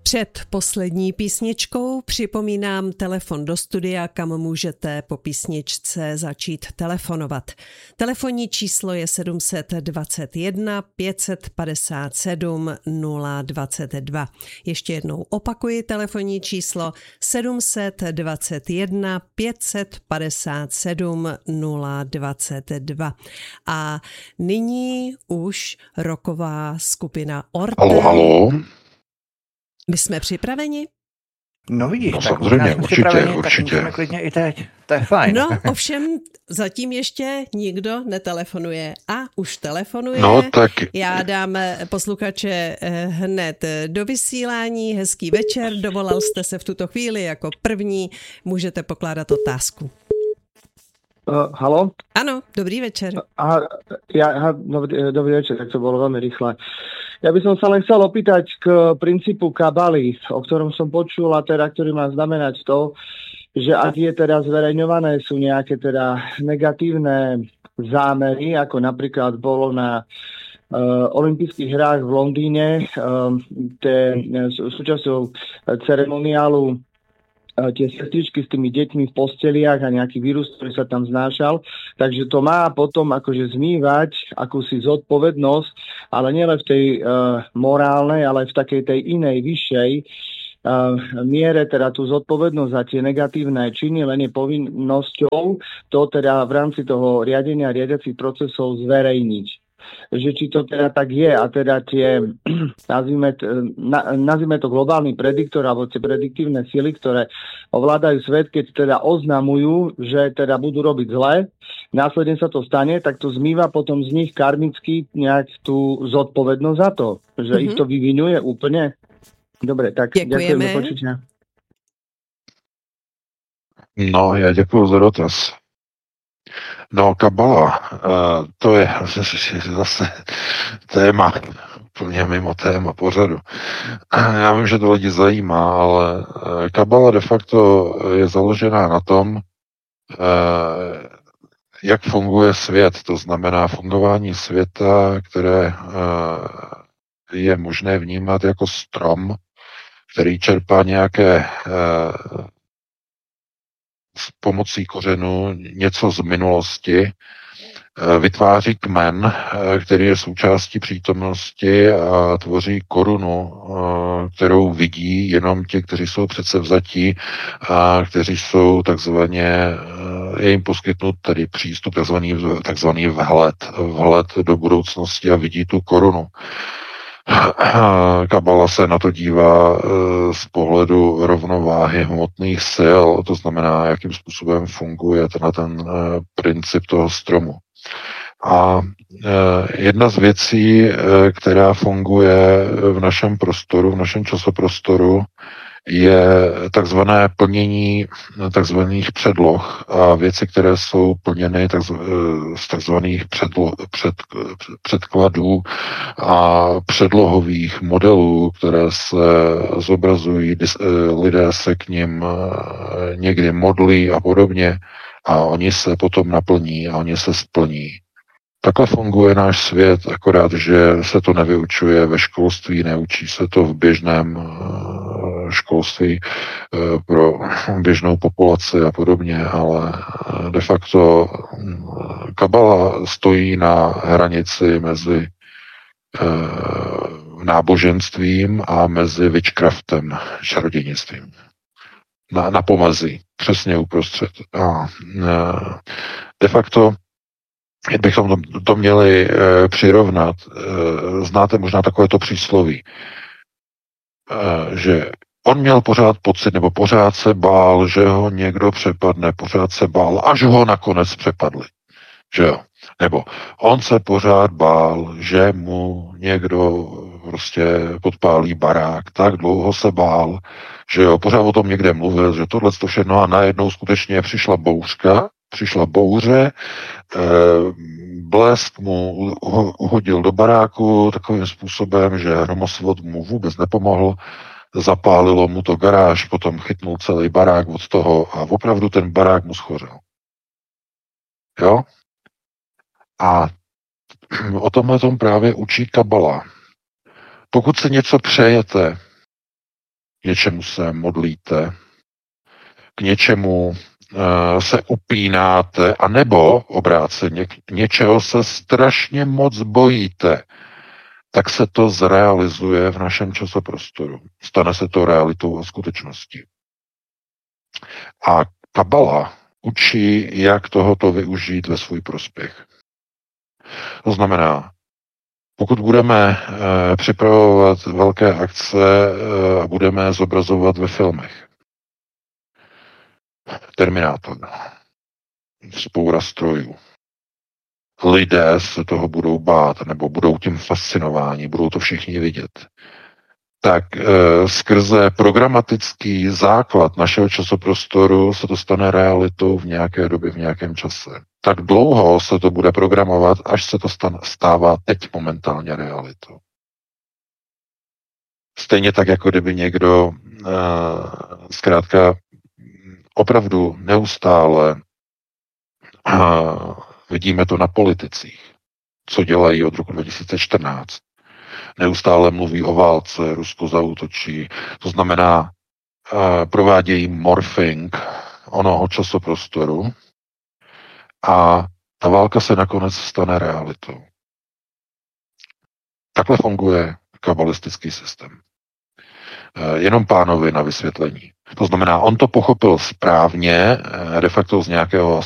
Před poslední písničkou připomínám telefon do studia, kam můžete po písničce začít telefonovat. Telefonní číslo je 721 557 022. Ještě jednou opakuji telefonní číslo 721 557 022. A nyní už rocková skupina Ortel. Halo, halo. My jsme připraveni? No vidíš, No, tak samozřejmě, určitě. Tak můžeme klidně i teď. To je fajn. No, ovšem zatím ještě nikdo netelefonuje. A už telefonuje. No, tak... Já dám posluchače hned do vysílání. Hezký večer. Dovolal jste se v tuto chvíli jako první. Můžete pokládat otázku. Haló? Áno, dobrý večer. Dobrý večer, tak to bolo veľmi rýchle. Ja by som sa len chcel opýtať k princípu kabaly, o ktorom som počul a teda, ktorý má znamenať to, že ak je teda zverejňované, sú nejaké teda negatívne zámery, ako napríklad bolo na olympijských hrách v Londýne, súčasťou ceremoniálu tie sestričky s tými deťmi v posteliach a nejaký vírus, ktorý sa tam znášal. Takže to má potom akože zmývať akúsi zodpovednosť, ale nielen v tej morálnej, ale v takej tej inej, vyššej miere teda tú zodpovednosť za tie negatívne činy, len je povinnosťou to teda v rámci toho riadenia riadiacich procesov zverejniť. Že či to teda tak je a teda tie, nazvime to globálny prediktor alebo tie prediktívne sily, ktoré ovládajú svet, keď teda oznamujú, že teda budú robiť zle, následne sa to stane, tak to zmýva potom z nich karmicky nejak tú zodpovednosť za to, že ich to vyvinuje úplne. Dobre, tak ďakujem do počutia. No, já děkuji za dotaz. No, kabala, to je zase téma, úplně mimo téma pořadu. Já vím, že to lidi zajímá, ale kabala de facto je založená na tom, jak funguje svět, to znamená fungování světa, které je možné vnímat jako strom, který čerpá nějaké s pomocí kořenů něco z minulosti, vytváří kmen, který je součástí přítomnosti a tvoří korunu, kterou vidí jenom ti, kteří jsou předsevzatí a kteří jsou takzvaně, je jim poskytnut tedy přístup, takzvaný vhled do budoucnosti a vidí tu korunu. Kabala se na to dívá z pohledu rovnováhy hmotných sil, to znamená, jakým způsobem funguje ten princip toho stromu. A jedna z věcí, která funguje v našem prostoru, v našem časoprostoru, je takzvané plnění takzvaných předloh a věci, které jsou plněny z takzvaných předkladů a předlohových modelů, které se zobrazují, lidé se k nim někdy modlí a podobně a oni se potom naplní a oni se splní. Takhle funguje náš svět, akorát, že se to nevyučuje ve školství, neučí se to v běžném školství pro běžnou populaci a podobně, ale de facto kabala stojí na hranici mezi náboženstvím a mezi witchcraftem, čarodějnictvím. Na pomezí, přesně uprostřed. A de facto bychom to měli přirovnat. Znáte možná takovéto přísloví, že on měl pořád pocit, nebo pořád se bál, že ho někdo přepadne, pořád se bál, až ho nakonec přepadli. Že jo? Nebo on se pořád bál, že mu někdo prostě podpálí barák. Tak dlouho se bál, že jo, pořád o tom někde mluvil, že tohle to všechno a najednou skutečně přišla bouře, blesk mu uhodil do baráku takovým způsobem, že hromosvod mu vůbec nepomohl, zapálilo mu to garáž, potom chytnul celý barák od toho a opravdu ten barák mu schořel. Jo? A o tomhle tom právě učí kabala. Pokud si něco přejete, něčemu se modlíte, k něčemu se upínáte, anebo obráceně k něčeho se strašně moc bojíte, tak se to zrealizuje v našem časoprostoru. Stane se to realitou a skutečností. A kabala učí, jak tohoto využít ve svůj prospěch. To znamená, pokud budeme připravovat velké akce a budeme zobrazovat ve filmech Terminátor, spoura strojů, lidé se toho budou bát, nebo budou tím fascinováni, budou to všichni vidět, tak skrze programatický základ našeho časoprostoru se to stane realitou v nějaké době, v nějakém čase. Tak dlouho se to bude programovat, až se to stává teď momentálně realitou. Stejně tak, jako kdyby někdo zkrátka opravdu neustále vidíme to na politicích, co dělají od roku 2014. Neustále mluví o válce, Rusko zaútočí, to znamená, provádějí morphing onoho časoprostoru a ta válka se nakonec stane realitou. Takhle funguje kabalistický systém. Jenom pánovi na vysvětlení. To znamená, on to pochopil správně, de facto z nějakého